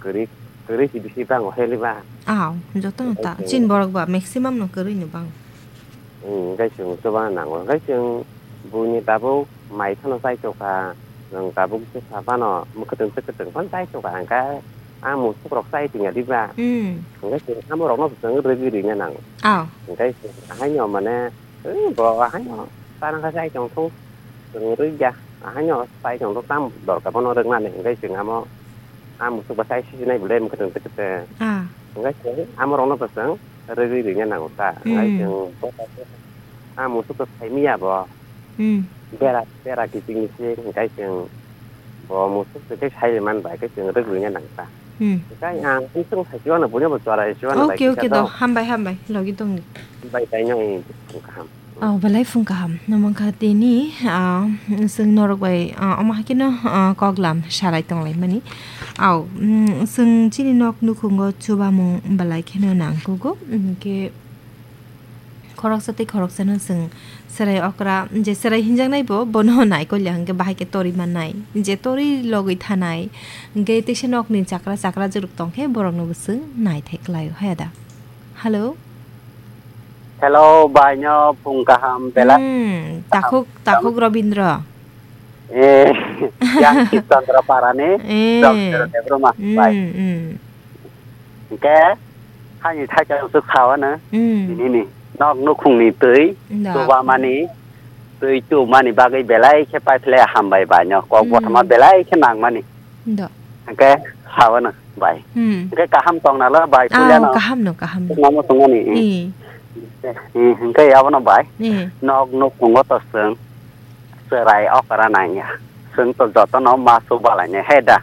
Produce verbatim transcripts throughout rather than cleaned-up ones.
그리 그리 지비시 방 헬리바 아 저도 다 진 버럭바 맥시멈 너 그리는 방 음 cái trường số ba nặng cái trường bùi tabu mày thằng nó sai chỗ cả rằng tabu cái sao ba nó một cái trường cái trường phân sai chỗ cả cái à một số rọc sai thì nhà đi ra cái trường à một rọc nó trường cái gì nhà nặng cái hai nhỏ mà nè bỏ hai nhỏ ta đang cái sai trong thu trường rồi ra hai nhỏ sai trong thu tam đổ cả bọn nó đừng làm này cái trường à một à một số sai xí này lên một cái trường cái cái trường à một rọc nó trường rồi gì nhà nặng ta cái trường à một số sai mi à bỏ bera bera cái chuyện như cái chuyện bỏ một số cái sai mình phải cái chuyện rất là nặng ta cái à cũng không phải cho nó bữa nào cho lại cho nó 오케이 오케이 너 한 발 한 발 여기 동 vậy tại nhau không ờ và lấy phun cảm nó mang cái tên ní à sừng nọ vậy à ông hay cái nó có làm xả lại tông lại mà ní à sừng chỉ đi nọc nu không có chua ba mong bà lại cái nó nặng cô cô cái khorok khorok sana sing serai okra je serai hinjang nai bo bono nai ko lyang ke bahai ke tori man nai je tori logoi thanai ge tishen ok nin chakra chakra juruk tong he borong no bus nai thek lai hada hello hello bai nyo phung kaham bela takuk takuk robindra eh yang Chandra parane Chandra Debro ma bai ke hai ni thai cha suk khaw na ni ni nóc nóc khung ní tới tu ba mani tới tu mani bagai belai ke pai thle ham bai ba nyo ko ko thama belai ke nang mani do ke sawa na bai ke ka ham tong na la bai tu le na ka ham no ka ham na mo tong ni ni ke ya na bai nóc nóc khung ko to seng serai okara na nya seng to jot to no ma su ba la nya heda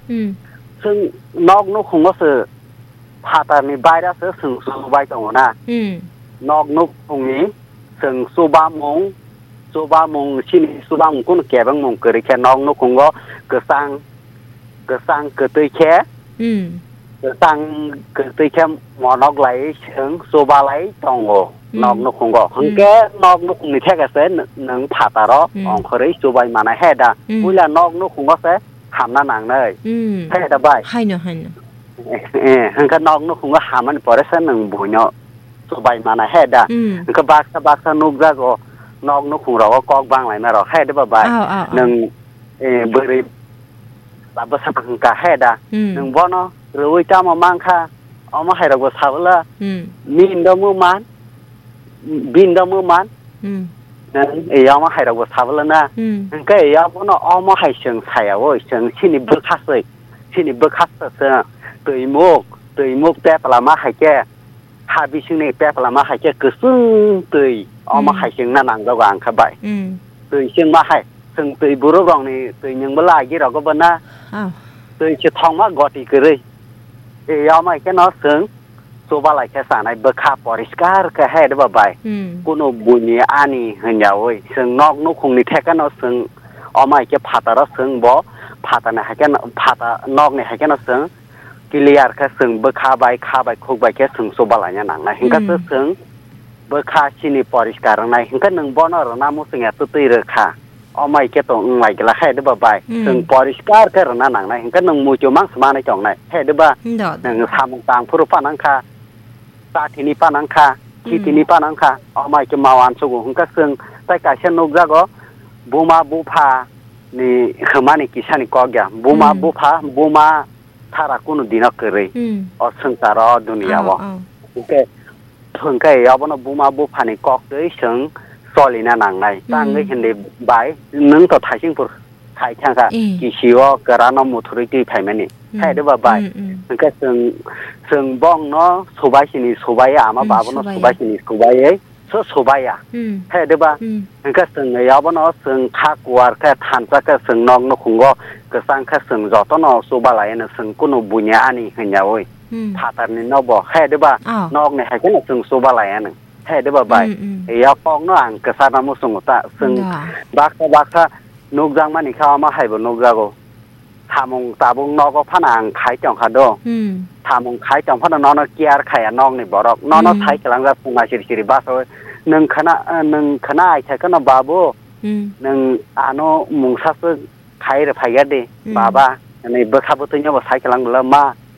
seng nóc nóc khung ko se phata ni bai da se seng su bai tong naนอกนุกตรงนี้ซึ่งสุบามงสุบามงชินสุบามงก็แก่บางมงเกิดแค่นอกนุกคงก็เกิดสร้างเกิดสร้างเกิดตัวแค่เกิดสร้างเกิดตัวแค่หมอนอกไหลเชิงสุบาไหลตองโอนอกนุกคงก็หังแก่นอกนุกนี่แท้กระเซ็นหนึ่งผ่าตาร้อของเคยสุบายมาในแห่ดาผู้ละนอกนุกคงก็เสหามหน้าหนังเลยแห่ดาใบให้เนาะให้เนาะเออหังแค่นอกนุกคงก็หามันพอได้เส้นหนึ่งบุญเนาะสบายมาในแห่ดาก็บักสบักสนุกจักก็นอกนุกของเราก็กอกบางไหลมาเราแห่ได้บ่บ่ายหนึ่งเออเบริบาบสังกะแห่ดาหนึ่งบ่เนาะหรือว่าจ้ามามั่งค่ะเอามาให้เราก็สาวละมีนดอมือมันบินดอมือมันนั่นเอ๋เอามาให้เราก็สาวละนะนั่นก็เอ๋เอาบ่เนาะเอามาให้เชิงไทยอ่ะเว้ยเชิงที่นี่เบิกคัสเลยที่นี่เบิกคัสเสือตุยมุกตุยมุกแต่ปลามาให้แก่หาบิชิเนแปปลามาให้เจ้ากึซึ่งตุยเอามาให้เชิงนั่นนังระหว่างขบายตุยเชิงมาให้ซึ่งตุยบุรุษรองนี่ตุยยังเวลากี่เราก็บ่นะตุยจะทองมากอดอีกเลยเอเอามาแค่นอซึ่งโซบาไหลแค่สารในเบคาปอริสการก็ให้ได้บ่ใบกุนบุญญานี่เห็นยาวเว้ยซึ่งนอกนุคงนี่แท้ก็นอซึ่งเอามาแค่ผ่าตาซึ่งบ่ผ่าตาเนี่ยให้แค่ผ่าตานอกเนี่ยให้แค่นอซึ่งกิเลสแค่ซึ่งเบคาใบคาใบคุกใบแค่ซึ่งโซบาไหลเนี่ยหนังนะเห็นก็ซึ่งเบคาชินีปอริสการในเห็นก็หนึ่งบ่อนอรนามุสิงห์ตุตีเรค่ะเอาไม่แค่ตรงไหลก็ละให้ได้บ่ใบซึ่งปอริสการก็รนาหนังนะเห็นก็หนึ่งมูจูมังสมาในจ่องในให้ได้บ่หนึ่งทำต่างผู้รู้ปานังค่ะตาที่นี่ปานังค่ะที่ที่นี่ปานังค่ะเอาไม่จะมาวันสุกุเห็นก็ซึ่งใต้การเช่นนกจักก็บูมาบูพานี่ขมานี่กิชานี่ก็แก่บูมาบูพาบูมาถ้ารักคนดีนักเลยอ๋อสังสารดุนยาวะโอเคถึงแค่ยาวนะบูมาบูพานี่ก็เลยสังสอลินาหนังในตั้งเลยเห็นได้ใบหนึ่งต่อถ่ายชิงปุ๊บถ่ายช่างค่ะกี่ชีวะกระรานมุทุริกีไผ่แม่นี่ให้ได้บ่ใบถึงแค่สังสังบ้องเนาะสุบายชินีสุบายอามาบ้าบ่เนาะสุบายชินีสุบายเอ้สุสุบายอ่ะให้ได้บ่ถึงแค่สังยาวบ่เนาะสังข้ากวาดแค่ทานสักแค่สังนองนกคงก็ก็สร้างแค่ซึ่งจอต้นเอาสูบอะไรนะซึ่งกุนบุญญาอันนี้เห็นยาวเว้ยผ่าตัดนี่นอกบอกแค่ได้บ่นอกเนี่ยให้แค่ซึ่งสูบอะไรอันนึงแค่ได้บ่ใบยาปองน้องก็สร้างมุสงตะซึ่งบักบักนกจังมันนี่เขาเอามาให้บ่นกจังก็ทำองตาบงนอกก็พนังขายจ่องคาโดทำองขายจ่องพนังนอกเกียร์ไข่นอกนี่บ่รอกนอกนอกไทยกำลังจะปรุงมาชิริๆบ้าซอยหนึ่งคณะหนึ่งคณะไอ้ใช่ก็นบาบูหนึ่งอาโนมุงซัสไทยหรือไทยกันดีบ้าบ้าอันนี้เบิกขับตัวนี้ว่าไทยกำลังเริ่มมา